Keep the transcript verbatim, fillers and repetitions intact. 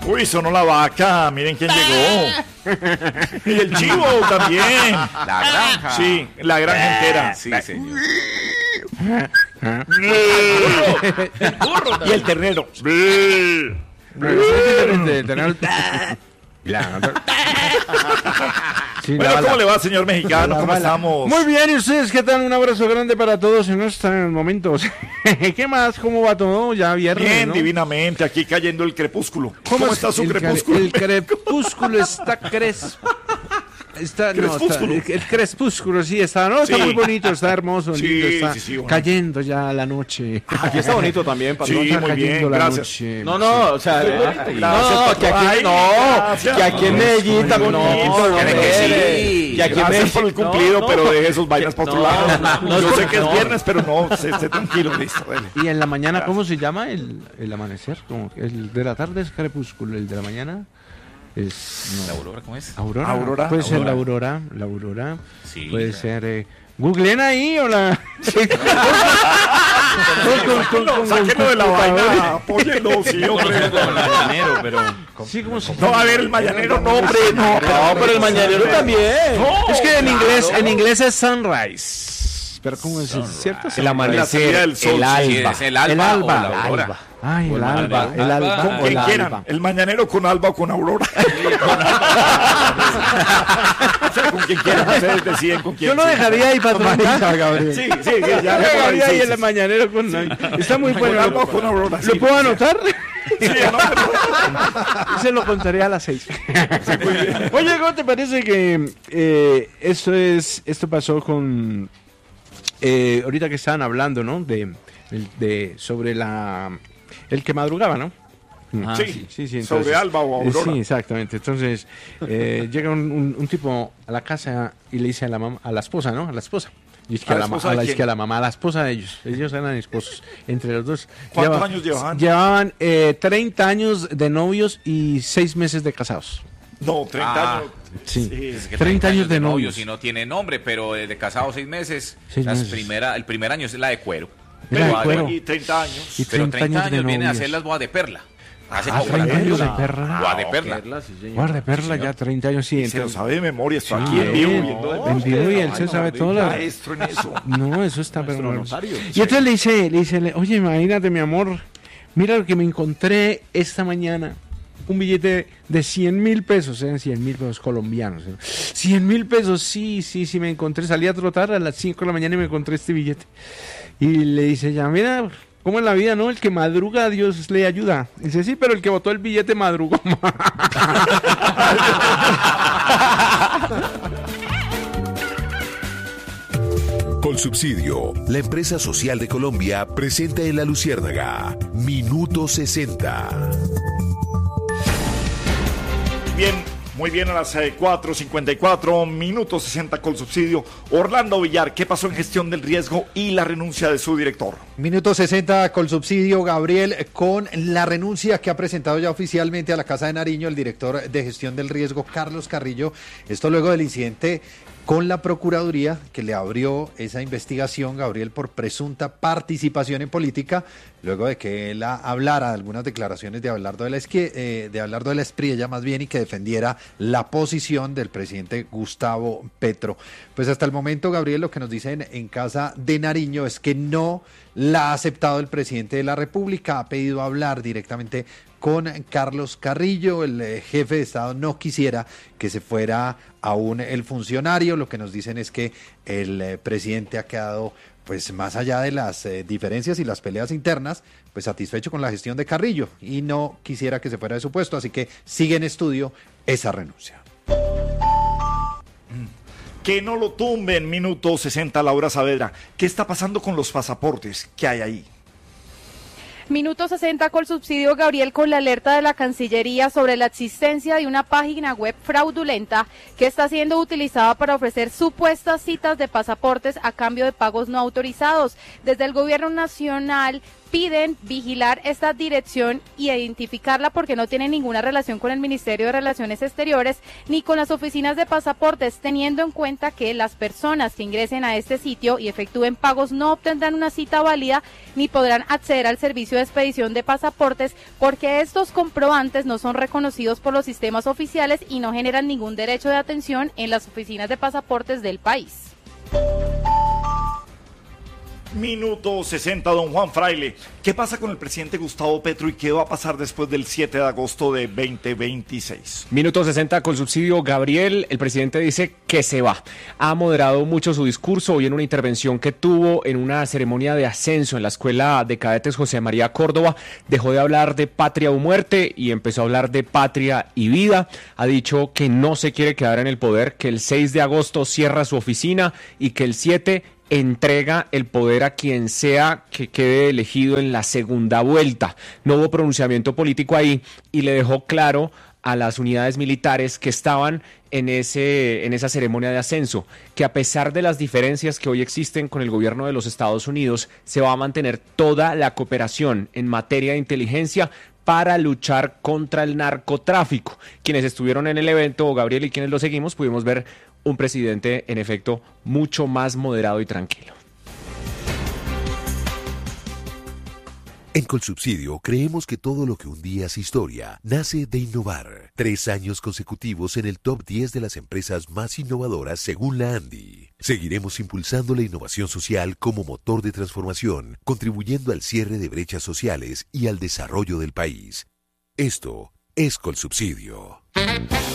Uy, sonó la vaca, miren quién llegó. Y el chivo también. La granja. Sí, la granja entera. Sí, señor. Y el ternero. Sí, Bueno, la, ¿cómo la, le va, señor mexicano? la, ¿Cómo la, estamos? Muy bien, ¿y ustedes qué tal? Un abrazo grande para todos en estos momentos. ¿Qué más? ¿Cómo va todo? Ya viernes, Bien, ¿no? divinamente, aquí cayendo el crepúsculo. ¿Cómo, ¿Cómo está su el crepúsculo? cre- El crepúsculo está crespo. Está, no, está, Crespúsculo. el, el crepúsculo, sí, está, no, está Sí. muy bonito, está hermoso, Sí, lindo, está sí, sí, bonito. cayendo ya la noche. Aquí está bonito también, patrón. Sí, Está muy cayendo bien, la gracias. noche. No, no, o sea, eh, Gracias, no, que aquí, Ay, no, gracias. que aquí en Medellín también, no, bonito, no, que no, sí. que aquí en Gracias Medellín, por el cumplido, no, no, pero deje sus vainas para otro no, lado. no, Yo no, sé que es no. viernes, pero no, se esté tranquilo, listo. Dele. Y en la mañana, ¿cómo se llama el, el amanecer? Como que el de la tarde es crepúsculo, el de la mañana es... no. ¿La aurora cómo es? Aurora. Aurora, Puede ser la aurora. aurora, la aurora. Sí, Puede claro. ser... Eh, googleen ahí o la... Con- con- con- con- Sáquenlo de la con- vaina, apóyenlo, sí, hombre. Como el mañanero, pero... Sí, como se No, a ver, el mañanero, no, hombre, no. No, pero el mañanero también. Es que en inglés, en inglés es sunrise. Pero ¿cómo es? ¿Cierto? El La salida amanecer, del sol, el sí, alba. es el alba, El o alba, la el aurora. alba. Ay, el el alba, alba. el alba. Con o quien el quieran, alba. el mañanero con alba o con aurora. O sea, con quien quieran, ustedes deciden con quién. Yo lo sí. dejaría ahí para Gabriel. Sí, sí, sí, ya. Yo ya, dejaría sí, ahí sí, el sí. mañanero con... Está muy Con bueno. alba o ¿Lo, con aurora. ¿lo sí. puedo anotar? Sí, no, Se lo contaré a las seis. Oye, ¿cómo te parece que eh, esto es, esto pasó con eh, ahorita que estaban hablando, ¿no? De, de sobre la el que madrugaba, ¿no? Ah, sí, Sí, sí. sobre alba o eh, aurora. Sí, exactamente. Entonces eh, llega un, un- un tipo a la casa y le dice a la mamá, a la esposa, ¿no? A la esposa. Y es que ¿A a la la, ma- esposa a de la, es quién? que a la mamá, a la esposa de ellos. Ellos eran esposos. Entre los dos. ¿Cuántos lleva- años llevaban? Llevaban eh, treinta años de novios y seis meses de casados. No, treinta Ah, años. Sí. Es que treinta años de novios. Si no tiene nombre, pero eh, de casado seis meses, Seis las meses. primera, el primer año es la de cuero. Es la de Pero- cuero. Y treinta años. Y Pero treinta treinta años de años viene a novios. hacer las bodas de perla. Hace Ah, como treinta la años de perla. perla. Bodas de perla. Guarda de perla, ya treinta años, sí. Se lo entonces- sabe de memoria, está Sí, aquí en vivo. bien. viendo En vivo y él se sabe todo. la- maestro en eso. No, eso está Nuestro pero notario. Y entonces le dice, le dice, le- oye, imagínate, mi amor, mira lo que me encontré esta mañana. Un billete de cien mil pesos, eran cien mil pesos colombianos. ¿eh? cien mil pesos, sí, sí, sí, me encontré. Salí a trotar a las cinco de la mañana y me encontré este billete. Y le dice ya, mira, ¿cómo es la vida, no? El que madruga, Dios le ayuda. Dice, sí, pero el que botó el billete madrugó más. Colsubsidio, la empresa social de Colombia, presenta en La Luciérnaga Minuto sesenta. Bien, muy bien, a las eh, cuatro cincuenta y cuatro, minutos sesenta con subsidio. Orlando Villar, ¿qué pasó en gestión del riesgo y la renuncia de su director? Minuto sesenta con subsidio, Gabriel, con la renuncia que ha presentado ya oficialmente a la Casa de Nariño el director de gestión del riesgo, Carlos Carrillo. Esto luego del incidente con la Procuraduría que le abrió esa investigación, Gabriel, por presunta participación en política, luego de que él hablara de algunas declaraciones de Abelardo de la, Esque, eh, de Abelardo de la Espriella, más bien, y que defendiera la posición del presidente Gustavo Petro. Pues hasta el momento, Gabriel, lo que nos dicen en Casa de Nariño es que no la ha aceptado el presidente de la República, ha pedido hablar directamente con Carlos Carrillo. El eh, jefe de Estado no quisiera que se fuera aún el funcionario. Lo que nos dicen es que el eh, presidente ha quedado, pues más allá de las eh, diferencias y las peleas internas, pues satisfecho con la gestión de Carrillo y no quisiera que se fuera de su puesto, así que sigue en estudio esa renuncia. Que no lo tumben, minuto sesenta, Laura Saavedra. ¿Qué está pasando con los pasaportes? ¿Qué hay ahí? Minuto sesenta con subsidio, Gabriel, con la alerta de la Cancillería sobre la existencia de una página web fraudulenta que está siendo utilizada para ofrecer supuestas citas de pasaportes a cambio de pagos no autorizados. Desde el gobierno nacional piden vigilar esta dirección y identificarla porque no tiene ninguna relación con el Ministerio de Relaciones Exteriores ni con las oficinas de pasaportes, teniendo en cuenta que las personas que ingresen a este sitio y efectúen pagos no obtendrán una cita válida ni podrán acceder al servicio de expedición de pasaportes porque estos comprobantes no son reconocidos por los sistemas oficiales y no generan ningún derecho de atención en las oficinas de pasaportes del país. Minuto sesenta, don Juan Fraile. ¿Qué pasa con el presidente Gustavo Petro y qué va a pasar después del siete de agosto de veinte veintiséis? Minuto sesenta con subsidio. Gabriel, el presidente dice que se va. Ha moderado mucho su discurso hoy en una intervención que tuvo en una ceremonia de ascenso en la Escuela de Cadetes José María Córdoba. Dejó de hablar de patria o muerte y empezó a hablar de patria y vida. Ha dicho que no se quiere quedar en el poder, que el seis de agosto cierra su oficina y que el siete entrega el poder a quien sea que quede elegido en la segunda vuelta. No hubo pronunciamiento político ahí y le dejó claro a las unidades militares que estaban en ese en esa ceremonia de ascenso que a pesar de las diferencias que hoy existen con el gobierno de los Estados Unidos, se va a mantener toda la cooperación en materia de inteligencia para luchar contra el narcotráfico. Quienes estuvieron en el evento, Gabriel, y quienes lo seguimos, pudimos ver un presidente, en efecto, mucho más moderado y tranquilo. En Colsubsidio creemos que todo lo que un día es historia nace de innovar. Tres años consecutivos en el top diez de las empresas más innovadoras según la ANDI. Seguiremos impulsando la innovación social como motor de transformación, contribuyendo al cierre de brechas sociales y al desarrollo del país. Esto es Colsubsidio.